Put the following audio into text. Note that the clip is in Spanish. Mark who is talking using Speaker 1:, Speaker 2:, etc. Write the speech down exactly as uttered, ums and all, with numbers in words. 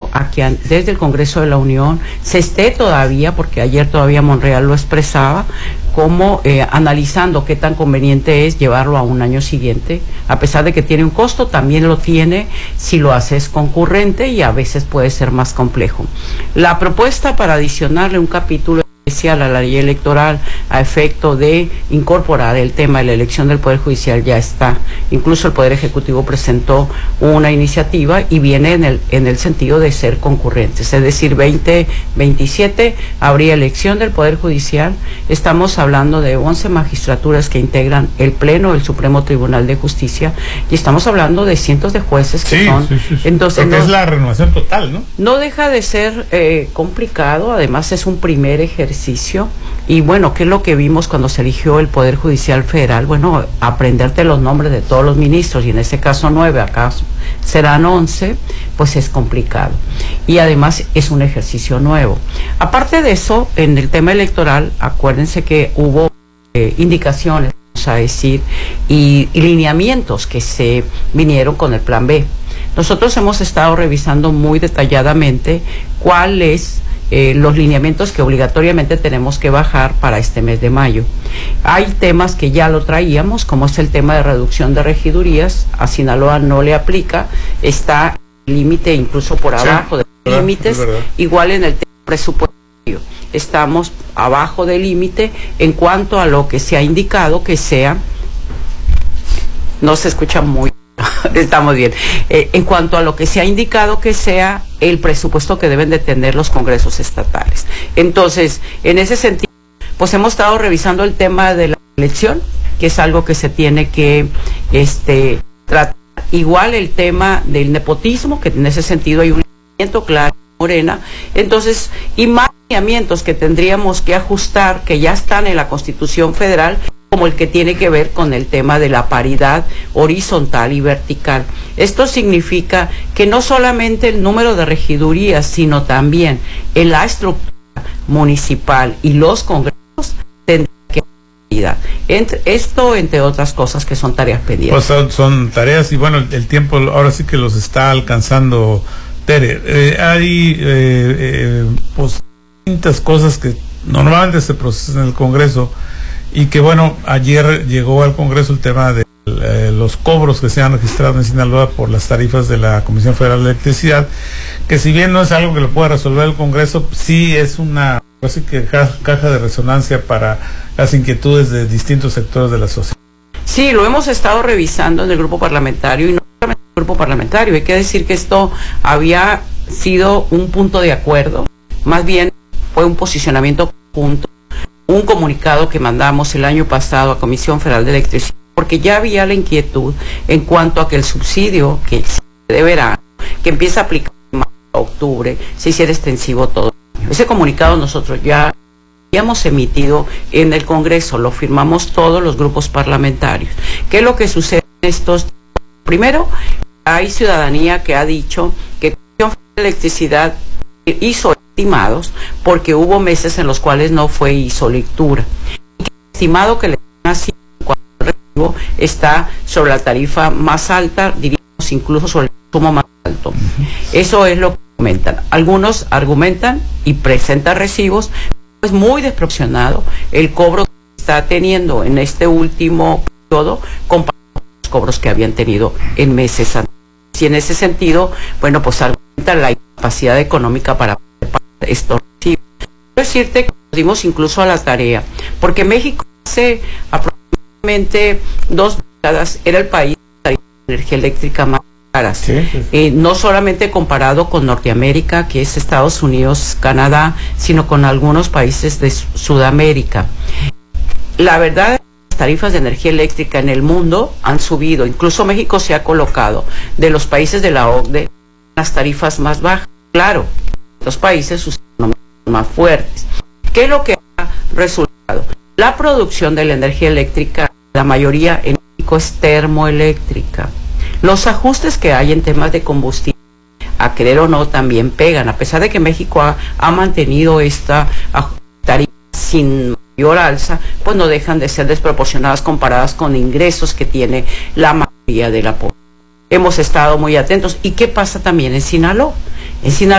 Speaker 1: a que desde el Congreso de la Unión se esté todavía, porque ayer todavía Monreal lo expresaba, como eh, analizando qué tan conveniente es llevarlo a un año siguiente, a pesar de que tiene un costo, también lo tiene si lo haces concurrente y a veces puede ser más complejo. La propuesta para adicionarle un capítulo especial a la ley electoral a efecto de incorporar el tema de la elección del Poder Judicial ya está. Incluso el Poder Ejecutivo presentó una iniciativa y viene en el, en el sentido de ser concurrentes, es decir, veinte veintisiete habría elección del Poder Judicial. Estamos hablando de once magistraturas que integran el Pleno del Supremo Tribunal de Justicia y estamos hablando de cientos de jueces que
Speaker 2: sí,
Speaker 1: son...
Speaker 2: Sí, sí, sí.
Speaker 1: Entonces,
Speaker 2: Porque
Speaker 1: no,
Speaker 2: es la renovación total, ¿no?
Speaker 1: No deja de ser eh, complicado, además es un primer ejercicio. Y bueno, ¿qué es lo que vimos cuando se eligió el Poder Judicial Federal? Bueno, aprenderte los nombres de todos los ministros, y en este caso nueve, acá serán once, pues es complicado. Y además es un ejercicio nuevo. Aparte de eso, en el tema electoral, acuérdense que hubo eh, indicaciones, vamos a decir, y, y lineamientos que se vinieron con el Plan B. Nosotros hemos estado revisando muy detalladamente cuál es Eh, los lineamientos que obligatoriamente tenemos que bajar para este mes de mayo. Hay temas que ya lo traíamos, como es el tema de reducción de regidurías. A Sinaloa no le aplica, está el límite incluso por abajo sí, de los límites, igual en el tema presupuestario. Estamos abajo del límite en cuanto a lo que se ha indicado que sea, no se escucha muy estamos bien, eh, en cuanto a lo que se ha indicado que sea el presupuesto que deben de tener los congresos estatales. Entonces, en ese sentido, pues hemos estado revisando el tema de la elección, que es algo que se tiene que este, tratar. Igual el tema del nepotismo, que en ese sentido hay un lineamiento claro, Morena. Entonces, y más lineamientos que tendríamos que ajustar, que ya están en la Constitución Federal, como el que tiene que ver con el tema de la paridad horizontal y vertical. Esto significa que no solamente el número de regidurías, sino también en la estructura municipal y los congresos tendrán que paridad. Entre, esto, entre otras cosas, que son tareas pendientes.
Speaker 2: Pues son, son tareas y bueno, el, el tiempo ahora sí que los está alcanzando, Tere. Eh, hay eh, eh, pues distintas cosas que normalmente se procesan en el Congreso. Y que bueno, ayer llegó al Congreso el tema de eh, los cobros que se han registrado en Sinaloa por las tarifas de la Comisión Federal de Electricidad, que si bien no es algo que lo pueda resolver el Congreso, sí es una así que ca caja de resonancia para las inquietudes de distintos sectores de la sociedad.
Speaker 1: Sí, lo hemos estado revisando en el grupo parlamentario, y no solamente en el grupo parlamentario. Hay que decir que esto había sido un punto de acuerdo, más bien fue un posicionamiento conjunto, un comunicado que mandamos el año pasado a Comisión Federal de Electricidad, porque ya había la inquietud en cuanto a que el subsidio que existe de verano, que empieza a aplicar en octubre, se hiciera extensivo todo el año. Ese comunicado nosotros ya habíamos emitido en el Congreso, lo firmamos todos los grupos parlamentarios. ¿Qué es lo que sucede en estos? Primero, hay ciudadanía que ha dicho que Comisión Federal de Electricidad hizo estimados porque hubo meses en los cuales no fue hizo lectura. Y que el estimado que le dan así cuando el recibo está sobre la tarifa más alta, diríamos incluso sobre el consumo más alto. Eso es lo que comentan. Algunos argumentan y presentan recibos, es muy desproporcionado el cobro que está teniendo en este último periodo comparado con los cobros que habían tenido en meses anteriores. Y en ese sentido, bueno, pues argumentan la incapacidad económica para estos recibos. Quiero decirte que nos dimos incluso a la tarea, porque México hace aproximadamente dos décadas era el país de energía eléctrica más cara, sí, sí, sí. Eh, no solamente comparado con Norteamérica, que es Estados Unidos, Canadá, sino con algunos países de Sudamérica. La verdad, las tarifas de energía eléctrica en el mundo han subido, incluso México se ha colocado de los países de la O C D E las tarifas más bajas. Claro, los países sus economías son más fuertes. ¿Qué es lo que ha resultado? La producción de la energía eléctrica, la mayoría en México es termoeléctrica. Los ajustes que hay en temas de combustible, a querer o no, también pegan, a pesar de que México ha, ha mantenido esta tarifa sin mayor alza, pues no dejan de ser desproporcionadas comparadas con ingresos que tiene la mayoría de la población. Hemos estado muy atentos. ¿Y qué pasa también en Sinaloa? En Sinaloa